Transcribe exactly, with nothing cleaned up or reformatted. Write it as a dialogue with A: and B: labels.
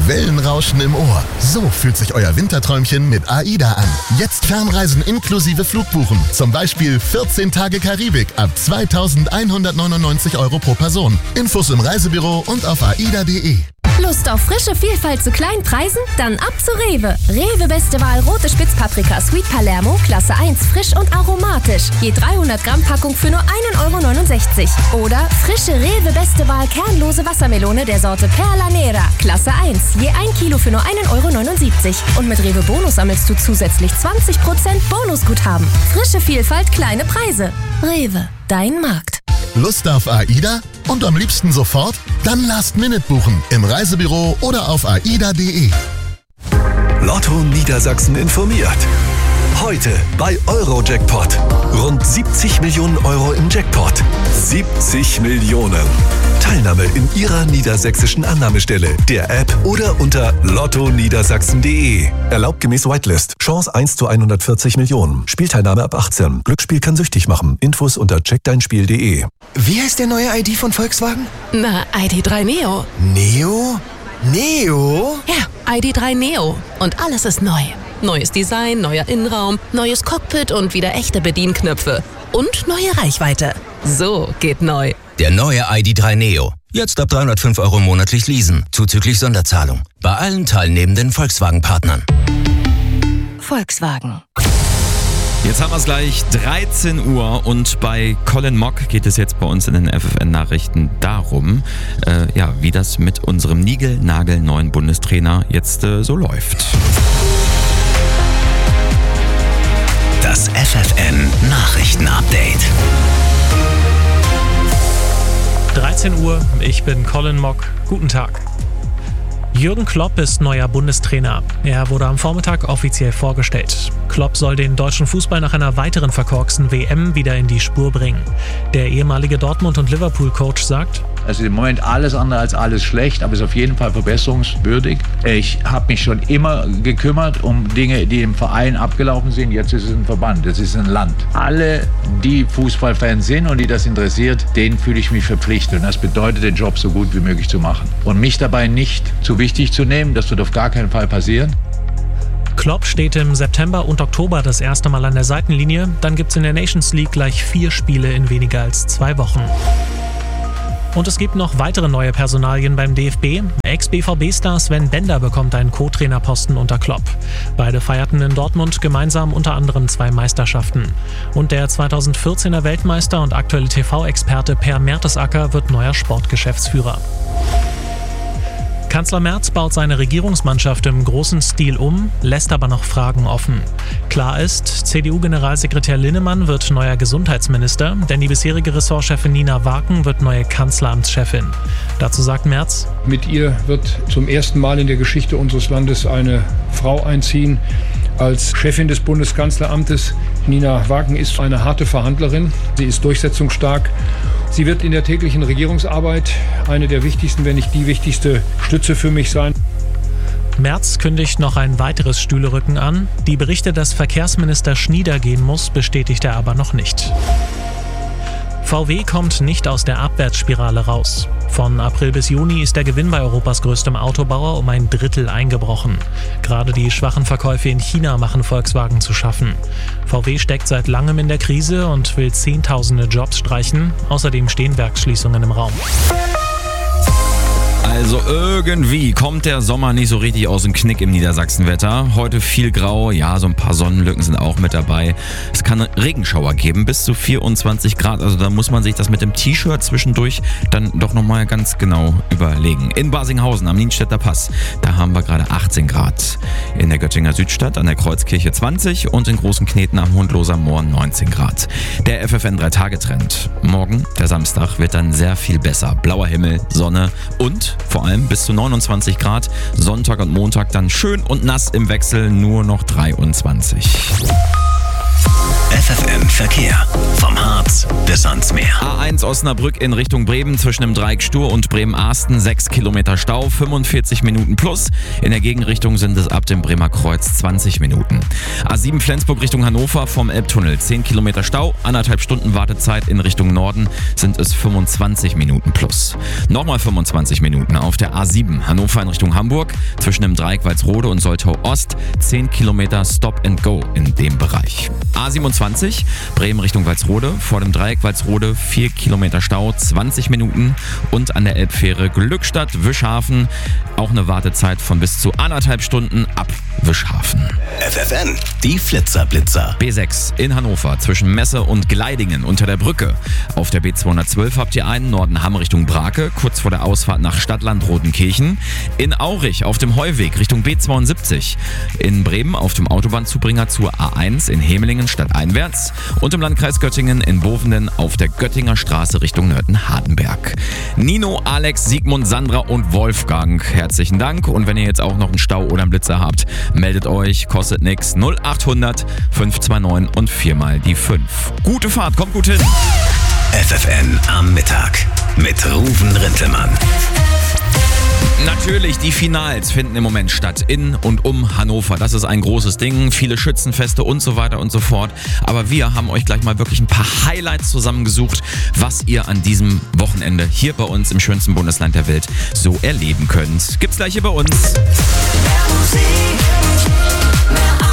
A: Wellenrauschen im Ohr. So fühlt sich euer Winterträumchen mit AIDA an. Jetzt Fernreisen inklusive Flugbuchen. Zum Beispiel vierzehn Tage Karibik ab zweitausendeinhundertneunundneunzig Euro pro Person. Infos im Reisebüro und auf aida punkt de.
B: Lust auf frische Vielfalt zu kleinen Preisen? Dann ab zu Rewe. Rewe Beste Wahl Rote Spitzpaprika Sweet Palermo, Klasse eins, frisch und aromatisch. Je dreihundert Gramm Packung für nur ein Euro neunundsechzig. Oder frische Rewe Beste Wahl kernlose Wassermelone der Sorte Perla Nera, Klasse eins. Je ein Kilo für nur ein Euro neunundsiebzig. Und mit Rewe Bonus sammelst du zusätzlich zwanzig Prozent Bonusguthaben. Frische Vielfalt, kleine Preise. Rewe, dein Markt.
A: Lust auf AIDA? Und am liebsten sofort? Dann Last-Minute buchen im Reisebüro oder auf aida punkt de.
C: Lotto Niedersachsen informiert. Heute bei Eurojackpot. Rund siebzig Millionen Euro im Jackpot. siebzig Millionen. Teilnahme in Ihrer niedersächsischen Annahmestelle, der App oder unter lotto niedersachsen punkt de. Erlaubt gemäß Whitelist. Chance eins zu hundertvierzig Millionen. Spielteilnahme ab achtzehn. Glücksspiel kann süchtig machen. Infos unter check dein spiel punkt de.
D: Wie heißt der neue I D von Volkswagen?
E: Na, I D drei Neo.
D: Neo? Neo?
E: Ja, I D drei Neo. Und alles ist neu. Neues Design, neuer Innenraum, neues Cockpit und wieder echte Bedienknöpfe. Und neue Reichweite. So geht neu.
F: Der neue I D drei Neo. Jetzt ab dreihundertfünf Euro monatlich leasen, zuzüglich Sonderzahlung. Bei allen teilnehmenden Volkswagen-Partnern.
E: Volkswagen.
G: Jetzt haben wir es gleich, dreizehn Uhr, und bei Colin Mock geht es jetzt bei uns in den F F N-Nachrichten darum, äh, ja, wie das mit unserem niegelnagelneuen Bundestrainer jetzt äh, so läuft.
F: Das F F N-Nachrichten-Update.
H: dreizehn Uhr, ich bin Colin Mock. Guten Tag. Jürgen Klopp ist neuer Bundestrainer. Er wurde am Vormittag offiziell vorgestellt. Klopp soll den deutschen Fußball nach einer weiteren verkorksten W M wieder in die Spur bringen. Der ehemalige Dortmund- und Liverpool-Coach sagt:
I: Also im Moment alles andere als alles schlecht, aber ist auf jeden Fall verbesserungswürdig. Ich habe mich schon immer gekümmert um Dinge, die im Verein abgelaufen sind. Jetzt ist es ein Verband, es ist ein Land. Alle, die Fußballfans sind und die das interessiert, denen fühle ich mich verpflichtet. Und das bedeutet, den Job so gut wie möglich zu machen. Und mich dabei nicht zu wichtig zu nehmen, das wird auf gar keinen Fall passieren.
H: Klopp steht im September und Oktober das erste Mal an der Seitenlinie. Dann gibt es in der Nations League gleich vier Spiele in weniger als zwei Wochen. Und es gibt noch weitere neue Personalien beim D F B. Ex-B V B-Star Sven Bender bekommt einen Co-Trainerposten unter Klopp. Beide feierten in Dortmund gemeinsam unter anderem zwei Meisterschaften. Und der zweitausendvierzehner Weltmeister und aktuelle T V-Experte Per Mertesacker wird neuer Sportgeschäftsführer. Kanzler Merz baut seine Regierungsmannschaft im großen Stil um, lässt aber noch Fragen offen. Klar ist, C D U-Generalsekretär Linnemann wird neuer Gesundheitsminister, denn die bisherige Ressortchefin Nina Waken wird neue Kanzleramtschefin. Dazu sagt Merz:
J: Mit ihr wird zum ersten Mal in der Geschichte unseres Landes eine Frau einziehen als Chefin des Bundeskanzleramtes. Nina Waken ist eine harte Verhandlerin, sie ist durchsetzungsstark. Sie wird in der täglichen Regierungsarbeit eine der wichtigsten, wenn nicht die wichtigste Stütze für mich sein.
H: Merz kündigt noch ein weiteres Stühlerücken an. Die Berichte, dass Verkehrsminister Schnieder gehen muss, bestätigt er aber noch nicht. V W kommt nicht aus der Abwärtsspirale raus. Von April bis Juni ist der Gewinn bei Europas größtem Autobauer um ein Drittel eingebrochen. Gerade die schwachen Verkäufe in China machen Volkswagen zu schaffen. V W steckt seit langem in der Krise und will Zehntausende Jobs streichen. Außerdem stehen Werksschließungen im Raum.
G: Also irgendwie kommt der Sommer nicht so richtig aus dem Knick im Niedersachsenwetter. Heute viel grau, ja, so ein paar Sonnenlücken sind auch mit dabei. Es kann Regenschauer geben, bis zu vierundzwanzig Grad. Also da muss man sich das mit dem T-Shirt zwischendurch dann doch nochmal ganz genau überlegen. In Basinghausen am Nienstädter Pass, da haben wir gerade achtzehn Grad. In der Göttinger Südstadt an der Kreuzkirche zwanzig und in Großen Kneten am Hundloser Moor neunzehn Grad. Der F F N drei Tage Trend. Morgen, der Samstag, wird dann sehr viel besser. Blauer Himmel, Sonne und vor allem bis zu neunundzwanzig Grad. Sonntag und Montag dann schön und nass im Wechsel, nur noch dreiundzwanzig.
F: F
C: F F N Verkehr. Vom Harz bis ans Meer.
G: A eins Osnabrück in Richtung Bremen zwischen dem Dreieck Stur und Bremen-Arsten sechs Kilometer Stau, fünfundvierzig Minuten plus. In der Gegenrichtung sind es ab dem Bremer Kreuz zwanzig Minuten. A sieben Flensburg Richtung Hannover vom Elbtunnel zehn Kilometer Stau, anderthalb Stunden Wartezeit. In Richtung Norden sind es fünfundzwanzig Minuten plus. Nochmal fünfundzwanzig Minuten auf der A sieben Hannover in Richtung Hamburg zwischen dem Dreieck Walsrode und Soltau Ost zehn Kilometer Stop and Go in dem Bereich. A siebenundzwanzig Bremen Richtung Walsrode vor dem Dreieck Walsrode vier Kilometer Stau, zwanzig Minuten und an der Elbfähre Glückstadt Wischhafen auch eine Wartezeit von bis zu anderthalb Stunden ab Wischhafen.
C: F F N, die Flitzerblitzer.
G: B sechs in Hannover zwischen Messe und Gleidingen unter der Brücke. Auf der B zweihundertzwölf habt ihr einen Norden Hamm Richtung Brake, kurz vor der Ausfahrt nach Stadtland Rotenkirchen. In Aurich auf dem Heuweg Richtung B zweiundsiebzig. In Bremen auf dem Autobahnzubringer zur A eins in Hemelingen stadteinwärts. Und im Landkreis Göttingen in Bovenden auf der Göttinger Straße Richtung Nörten-Hardenberg. Nino, Alex, Sigmund, Sandra und Wolfgang, herzlichen Dank. Und wenn ihr jetzt auch noch einen Stau oder einen Blitzer habt, meldet euch, kostet nix. null achthundert fünf zwei neun und viermal die fünf. Gute Fahrt, kommt gut hin.
C: F F N am Mittag mit Ruven Rintelmann.
G: Natürlich, die Finals finden im Moment statt in und um Hannover. Das ist ein großes Ding, viele Schützenfeste und so weiter und so fort. Aber wir haben euch gleich mal wirklich ein paar Highlights zusammengesucht, was ihr an diesem Wochenende hier bei uns im schönsten Bundesland der Welt so erleben könnt. Gibt's gleich hier bei uns.
K: Mehr Musik, mehr